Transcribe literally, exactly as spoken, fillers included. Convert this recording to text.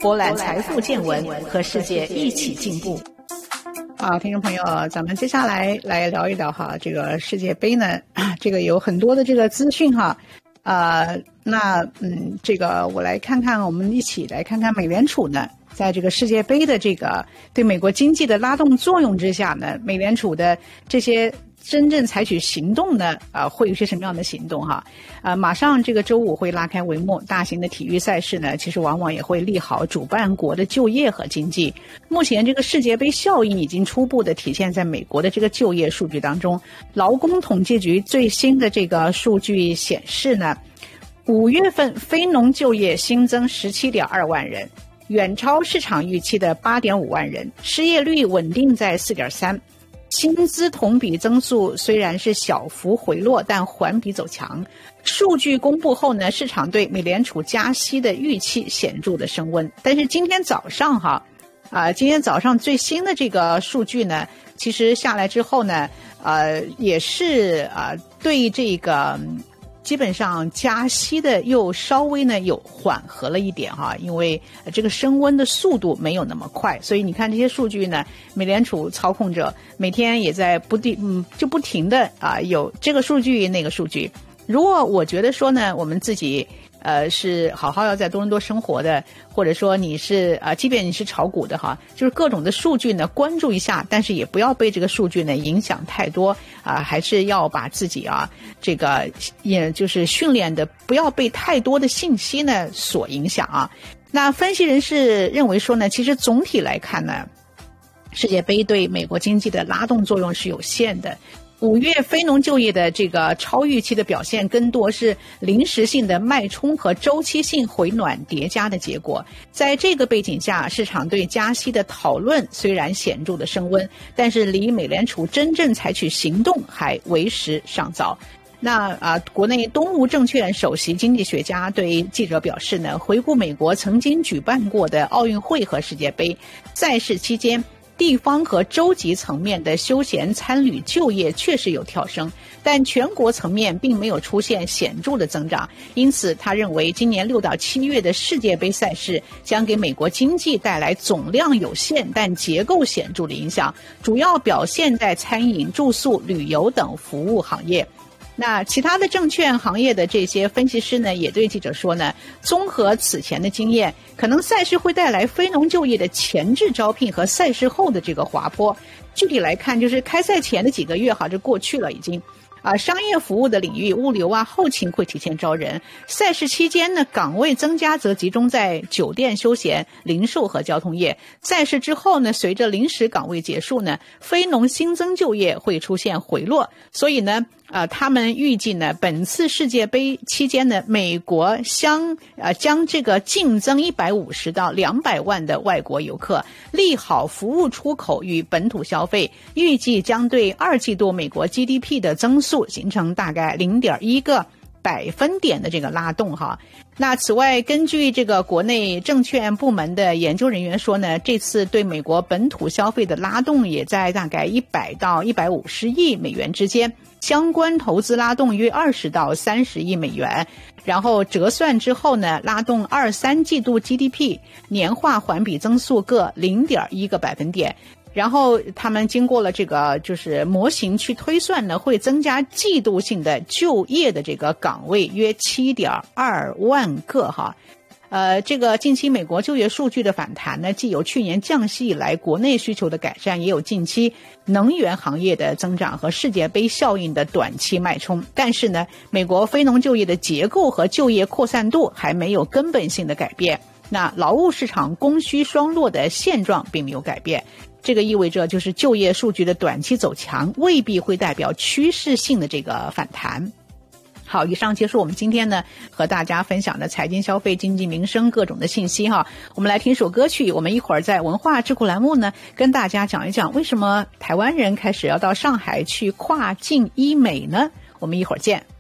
博览财富见闻，和世界一起进步。好，听众朋友，咱们接下来来聊一聊哈，这个世界杯呢，这个有很多的这个资讯哈，呃，那嗯，这个我来看看，我们一起来看看美联储呢，在这个世界杯的这个对美国经济的拉动作用之下呢，美联储的这些真正采取行动呢，呃，会有些什么样的行动哈？呃，马上这个周五会拉开帷幕，大型的体育赛事呢，其实往往也会利好主办国的就业和经济。目前这个世界杯效应已经初步的体现在美国的这个就业数据当中。劳工统计局最新的这个数据显示呢，五月份非农就业新增 十七点二万人，远超市场预期的 八点五万人，失业率稳定在 四点三。薪资同比增速虽然是小幅回落，但环比走强。数据公布后呢，市场对美联储加息的预期显著的升温。但是今天早上哈，啊、呃，今天早上最新的这个数据呢，其实下来之后呢，呃，也是啊、呃，对这个基本上加息的又稍微呢有缓和了一点哈，因为这个升温的速度没有那么快，所以你看这些数据呢，美联储操控者每天也在不定嗯就不停的啊有这个数据那个数据。如果我觉得说呢，我们自己呃是好好要在多伦多生活的，或者说你是啊、呃，即便你是炒股的哈，就是各种的数据呢关注一下，但是也不要被这个数据呢影响太多啊、呃，还是要把自己啊这个也就是训练的不要被太多的信息呢所影响啊。那分析人士认为说呢，其实总体来看呢，世界杯对美国经济的拉动作用是有限的。五月非农就业的这个超预期的表现更多是临时性的脉冲和周期性回暖叠加的结果。在这个背景下，市场对加息的讨论虽然显著的升温，但是离美联储真正采取行动还为时尚早。那啊，国内东吴证券首席经济学家对记者表示呢，回顾美国曾经举办过的奥运会和世界杯赛事期间，地方和州级层面的休闲参旅就业确实有跳升，但全国层面并没有出现显著的增长。因此他认为今年六到七月的世界杯赛事将给美国经济带来总量有限但结构显著的影响，主要表现在餐饮、住宿、旅游等服务行业。那其他的证券行业的这些分析师呢，也对记者说呢，综合此前的经验，可能赛事会带来非农就业的前置招聘和赛事后的这个滑坡。具体来看，就是开赛前的几个月哈，这过去了已经。啊，商业服务的领域，物流啊、后勤会提前招人。赛事期间呢，岗位增加则集中在酒店、休闲、零售和交通业。赛事之后呢，随着临时岗位结束呢，非农新增就业会出现回落。所以呢，啊，他们预计呢，本次世界杯期间呢，美国将呃将这个净增一百五十到两百万的外国游客，利好服务出口与本土消费，预计将对二季度美国 G D P 的增速形成大概 零点一个百分点的这个拉动哈。那此外，根据这个国内证券部门的研究人员说呢，这次对美国本土消费的拉动也在大概一百到一百五十亿美元之间，相关投资拉动约二十到三十亿美元，然后折算之后呢，拉动二三季度 G D P 年化环比增速各 零点一个百分点。然后他们经过了这个就是模型去推算呢，会增加季度性的就业的这个岗位约 七点二万个哈。呃，这个近期美国就业数据的反弹呢，既有去年降息以来国内需求的改善，也有近期能源行业的增长和世界杯效应的短期脉冲。但是呢，美国非农就业的结构和就业扩散度还没有根本性的改变。那劳务市场供需双弱的现状并没有改变。这个意味着就是就业数据的短期走强未必会代表趋势性的这个反弹。好，以上结束我们今天呢和大家分享的财经消费经济民生各种的信息哈。我们来听首歌曲，我们一会儿在文化智库栏目呢跟大家讲一讲为什么台湾人开始要到上海去跨境医美呢？我们一会儿见。